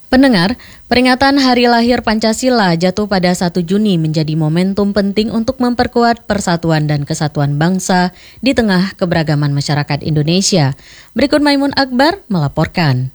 Pendengar, peringatan Hari Lahir Pancasila jatuh pada 1 Juni menjadi momentum penting untuk memperkuat persatuan dan kesatuan bangsa di tengah keberagaman masyarakat Indonesia. Berikut Maimun Akbar melaporkan.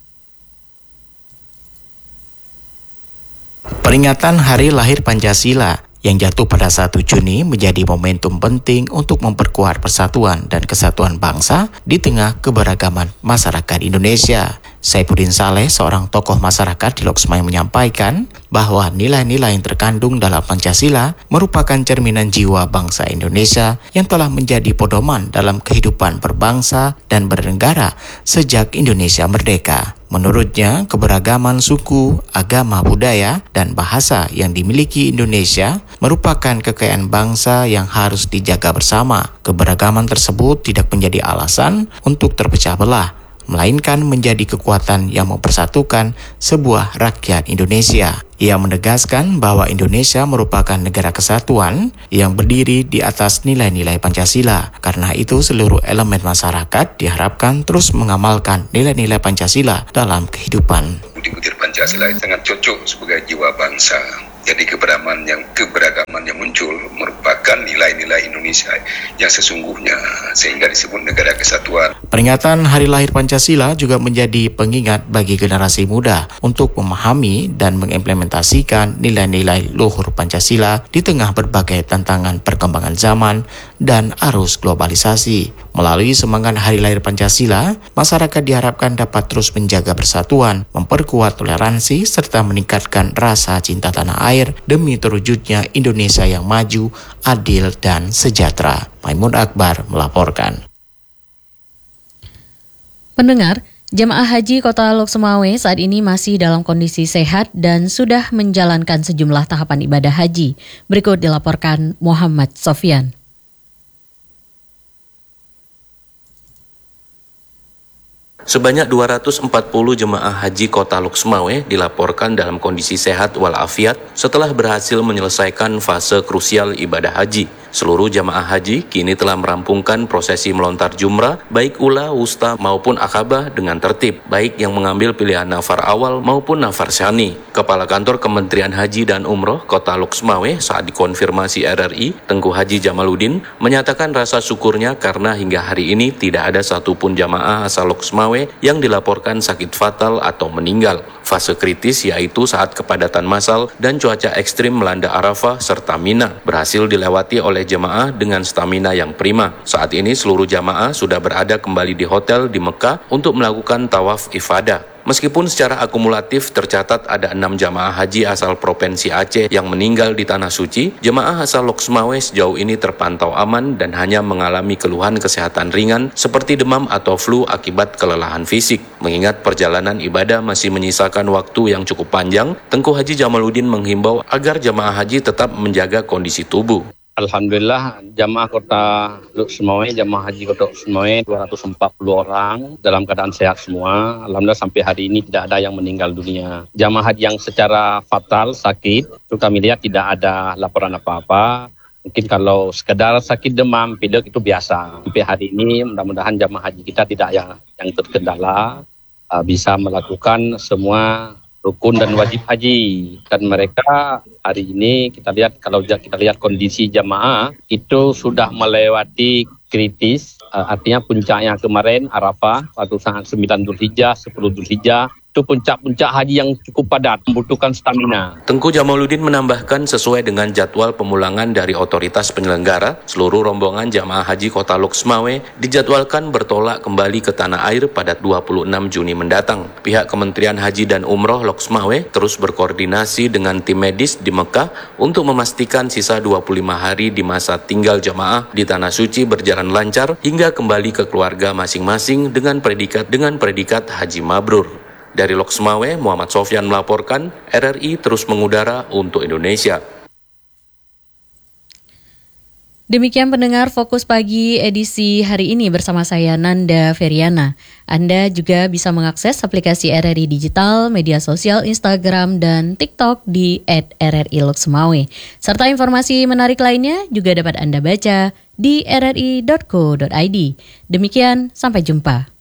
Peringatan Hari Lahir Pancasila yang jatuh pada 1 Juni menjadi momentum penting untuk memperkuat persatuan dan kesatuan bangsa di tengah keberagaman masyarakat Indonesia. Saifuddin Saleh, seorang tokoh masyarakat di Lok Semai, menyampaikan bahwa nilai-nilai yang terkandung dalam Pancasila merupakan cerminan jiwa bangsa Indonesia yang telah menjadi pedoman dalam kehidupan berbangsa dan bernegara sejak Indonesia merdeka. Menurutnya, keberagaman suku, agama, budaya, dan bahasa yang dimiliki Indonesia merupakan kekayaan bangsa yang harus dijaga bersama. Keberagaman tersebut tidak menjadi alasan untuk terpecah belah, melainkan menjadi kekuatan yang mempersatukan sebuah rakyat Indonesia. Ia menegaskan bahwa Indonesia merupakan negara kesatuan yang berdiri di atas nilai-nilai Pancasila. Karena itu, seluruh elemen masyarakat diharapkan terus mengamalkan nilai-nilai Pancasila dalam kehidupan. Budi-budi Pancasila sangat cocok sebagai jiwa bangsa. Jadi keberagaman yang muncul merupakan nilai-nilai Indonesia yang sesungguhnya, sehingga disebut negara kesatuan. Peringatan Hari Lahir Pancasila juga menjadi pengingat bagi generasi muda untuk memahami dan mengimplementasikan nilai-nilai luhur Pancasila di tengah berbagai tantangan perkembangan zaman dan arus globalisasi. Melalui semangat Hari Lahir Pancasila, masyarakat diharapkan dapat terus menjaga persatuan, memperkuat toleransi, serta meningkatkan rasa cinta tanah air demi terwujudnya Indonesia yang maju, adil, dan sejahtera. Maimun Akbar melaporkan. Pendengar, jemaah haji Kota Lok Semawe saat ini masih dalam kondisi sehat dan sudah menjalankan sejumlah tahapan ibadah haji. Berikut dilaporkan Muhammad Sofyan. Sebanyak 240 jemaah haji Kota Lok Semawe dilaporkan dalam kondisi sehat walafiat setelah berhasil menyelesaikan fase krusial ibadah haji. Seluruh jemaah haji kini telah merampungkan prosesi melontar jumrah, baik ula, wusta maupun akabah dengan tertib, baik yang mengambil pilihan nafar awal maupun nafar syani. Kepala Kantor Kementerian Haji dan Umroh Kota Lok Semawe saat dikonfirmasi RRI, Tengku Haji Jamaluddin, menyatakan rasa syukurnya karena hingga hari ini tidak ada satupun jamaah asal Lok Semawe yang dilaporkan sakit fatal atau meninggal. Fase kritis yaitu saat kepadatan massal dan cuaca ekstrim melanda Arafah serta Mina berhasil dilewati oleh jemaah dengan stamina yang prima. Saat ini seluruh jamaah sudah berada kembali di hotel di Mekah untuk melakukan tawaf ifadah. Meskipun secara akumulatif tercatat ada 6 jamaah haji asal Provinsi Aceh yang meninggal di Tanah Suci, jemaah asal Lok Semawe sejauh ini terpantau aman dan hanya mengalami keluhan kesehatan ringan seperti demam atau flu akibat kelelahan fisik. Mengingat perjalanan ibadah masih menyisakan waktu yang cukup panjang, Tengku Haji Jamaluddin menghimbau agar jemaah haji tetap menjaga kondisi tubuh. Alhamdulillah, jamaah Kota Lok Semawe, jamaah haji Kota Lok Semawe 240 orang dalam keadaan sehat semua. Alhamdulillah sampai hari ini tidak ada yang meninggal dunia. Jamaah haji yang secara fatal sakit, itu kami lihat tidak ada laporan apa-apa. Mungkin kalau sekedar sakit demam, pilek itu biasa. Sampai hari ini mudah-mudahan jamaah haji kita tidak yang terkendala, bisa melakukan semua rukun dan wajib haji. Dan mereka hari ini kita lihat kondisi jamaah itu sudah melewati kritis, artinya puncaknya kemarin Arafah waktu saat 9 Dzulhijjah, 10 Dzulhijjah itu puncak-puncak haji yang cukup padat, membutuhkan stamina. Tengku Jamaluddin menambahkan sesuai dengan jadwal pemulangan dari otoritas penyelenggara, seluruh rombongan jamaah haji Kota Lok Semawe dijadwalkan bertolak kembali ke tanah air pada 26 Juni mendatang. Pihak Kementerian Haji dan Umroh Lok Semawe terus berkoordinasi dengan tim medis di Mekah untuk memastikan sisa 25 hari di masa tinggal jamaah di Tanah Suci berjalan lancar hingga kembali ke keluarga masing-masing dengan predikat haji mabrur. Dari Lok Semawe, Muhammad Sofyan melaporkan, RRI terus mengudara untuk Indonesia. Demikian pendengar Fokus Pagi edisi hari ini bersama saya Nanda Feriana. Anda juga bisa mengakses aplikasi RRI Digital, media sosial Instagram dan TikTok di @RRI Lok Semawe. Serta informasi menarik lainnya juga dapat Anda baca di rri.co.id. Demikian, sampai jumpa.